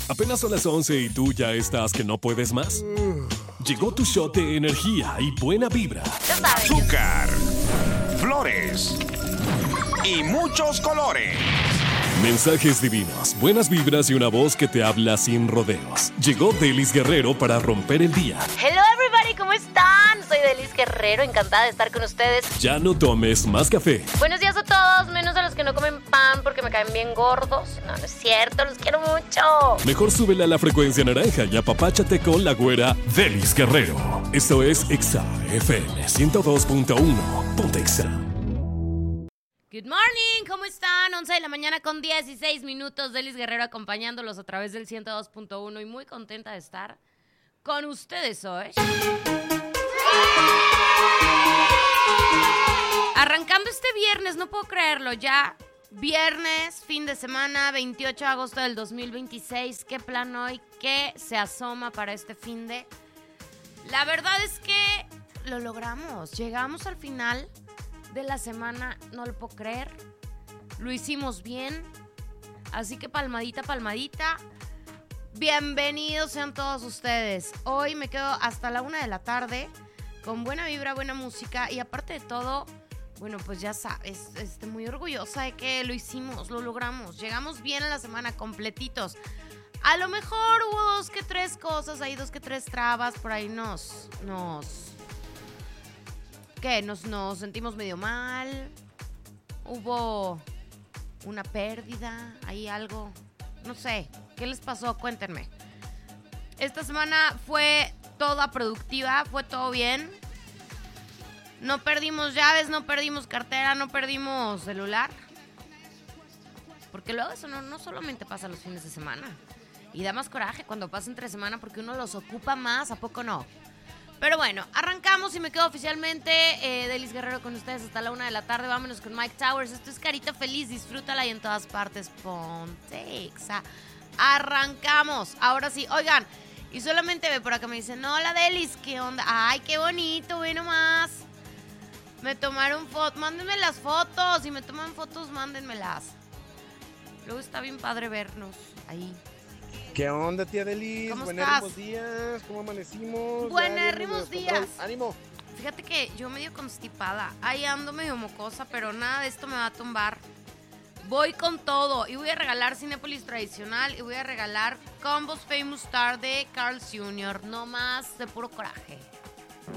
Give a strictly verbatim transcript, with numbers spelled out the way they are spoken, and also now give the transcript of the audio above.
Apenas son las once y tú ya estás que no puedes más. Llegó tu shot de energía y buena vibra. Azúcar, flores y muchos colores. Mensajes divinos, buenas vibras y una voz que te habla sin rodeos. Llegó Delis Guerrero para romper el día. Hello everybody, ¿cómo están? Soy Delis Guerrero, encantada de estar con ustedes. Ya no tomes más café. Buenos días a todos, menos a los que no comen pan porque me caen bien gordos. No, no es cierto, los quiero mucho. Mejor súbele a la frecuencia naranja y apapáchate con la güera Delis Guerrero. Esto es Exa F M ciento dos punto uno. Ponte Exa. Good morning, ¿cómo están? once de la mañana con dieciséis minutos. Delis Guerrero acompañándolos a través del ciento dos punto uno y muy contenta de estar con ustedes hoy. Arrancando este viernes, no puedo creerlo, ya viernes, fin de semana, veintiocho de agosto del dos mil veintiséis. ¿Qué plan hoy? ¿Qué se asoma para este fin de? La verdad es que lo logramos, llegamos al final de la semana, no lo puedo creer, lo hicimos bien, así que palmadita, palmadita, bienvenidos sean todos ustedes. Hoy me quedo hasta la una de la tarde con buena vibra, buena música y aparte de todo, bueno, pues ya sabes, estoy muy orgullosa de que lo hicimos, lo logramos, llegamos bien a la semana completitos. A lo mejor hubo dos que tres cosas, hay dos que tres trabas, por ahí nos, nos... ¿Qué? Nos, nos sentimos medio mal. Hubo una pérdida. Hay algo. No sé. ¿Qué les pasó? Cuéntenme. Esta semana fue toda productiva. Fue todo bien. No perdimos llaves, no perdimos cartera, no perdimos celular. Porque luego eso no, no solamente pasa los fines de semana. Y da más coraje cuando pasa entre semana porque uno los ocupa más. ¿A poco no? Pero bueno, arrancamos y me quedo oficialmente eh, Delis Guerrero con ustedes hasta la una de la tarde. Vámonos con Mike Towers. Esto es Carita Feliz, disfrútala y en todas partes ponte Exa. Arrancamos. Ahora sí, oigan, y solamente ve por acá me dicen, no, la Delis, ¿qué onda? Ay, qué bonito, ve nomás. Me tomaron fotos, mándenme las fotos. Si me toman fotos, mándenmelas. Luego está bien padre vernos ahí. ¿Qué onda, tía Delis? ¿Cómo Buenérrimos estás? días, ¿cómo amanecimos? Buenérrimos días. ¡Ánimo! Fíjate que yo medio constipada. Ahí ando medio mocosa, pero nada de esto me va a tumbar. Voy con todo. Y voy a regalar Cinépolis tradicional. Y voy a regalar Combos Famous Star de Carl's junior No más de puro coraje.